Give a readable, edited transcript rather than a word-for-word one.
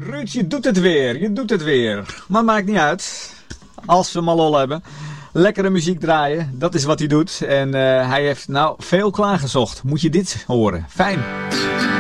Ruud, je doet het weer. Je doet het weer. Maar maakt niet uit. Als we maar lol hebben. Lekkere muziek draaien. Dat is wat hij doet. En hij heeft nou veel klaargezocht. Moet je dit horen. Fijn.